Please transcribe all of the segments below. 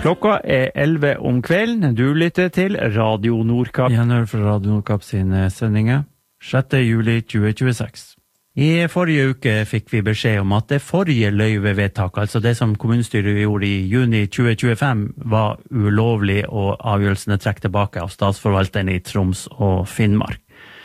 Klokka 11 om kvelden. Du lytter til Radio Nordkapp. Gjenhør fra Radio Nordkapp sine sendinger 6. juli 2026. I forrige uke fikk vi beskjed om at det forrige løyvevedtak, altså det som kommunestyret gjorde i juni 2025, var ulovlig og avgjørelsene trekk tilbake av statsforvalteren i Troms og Finnmark.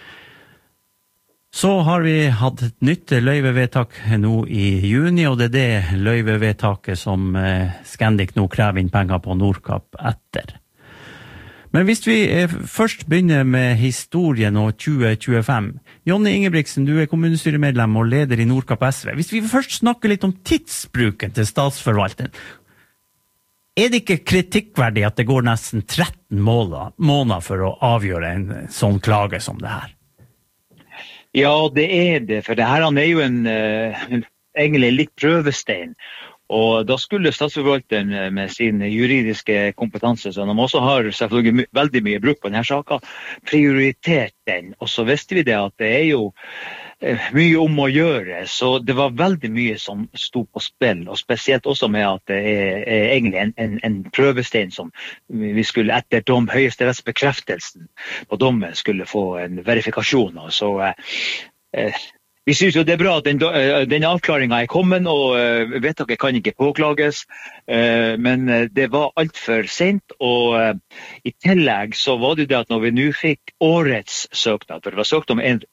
Så har vi hatt et nytt løyvevedtak nå i juni, og det er det løyvevedtaket som Scandic nå krever inn penger på Nordkapp etter. Men hvis vi først begynner med historien og 2025. Jonny Ingebrigtsen, du er kommunestyremedlem og leder i Nordkapp SV. Hvis vi først snakker litt om tidsbruken til statsforvalteren, er det ikke kritikkverdig at det går nesten 13 måneder for å avgjøre en sånn klage som det her? Ja, det er det, for det her er jo egentlig litt prøvestein. Og da skulle statsforvalteren med sin juridiske kompetanse, som de også har selvfølgelig veldig mye bruk på denne saken, prioritert den. Og så visste vi det at det er jo mye om å gjøre, så det var veldig mye som stod på spill, og spesielt også med at det er egentlig en prøvestein som vi skulle etter høyesterettsbekreftelsen på dommen skulle få en verifikasjon av. Så vi synes jo det er bra at den avklaringen er kommet, og vedtaket kan ikke påklages, men det var alt for sent, og i tillegg så var det det at når vi nå fikk årets søknad, for det var søkt om